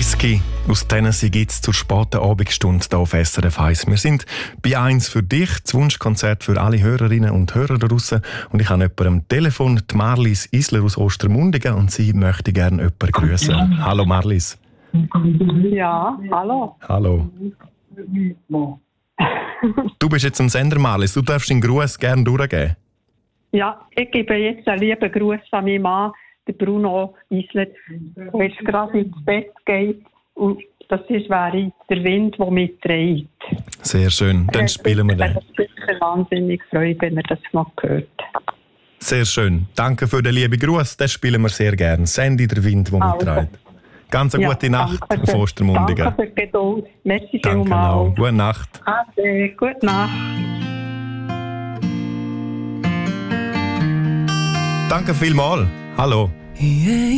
Whiskey aus Tennessee gibt es zur späten Abendstunde hier auf SRF 1. Wir sind bei «Eins für dich», das Wunschkonzert für alle Hörerinnen und Hörer da draussen. Und ich habe jemanden am Telefon, die Marlies Isler aus Ostermundigen, und sie möchte gerne jemanden grüßen. Hallo Marlies. Ja, hallo. Hallo. Du bist jetzt am Sender, Marlies. Du darfst den Gruß gerne durchgeben. Ja, ich gebe jetzt einen lieben Gruß an meinen Mann, den Bruno Isler, der jetzt gerade ins Bett geht. Und das wäre der Wind, der mitträgt. Sehr schön. Dann spielen wir den. Ich bin wahnsinnig freut, wenn er das noch hört. Sehr schön. Danke für den lieben Gruß. Das spielen wir sehr gerne. Sandy, der Wind, der mitträgt. Ganz eine gute Nacht auf Ostermundigen. Danke für die Geduld. Merci Danke vielmals. Gute Nacht. Ade, gute Nacht. Danke vielmals. Hallo.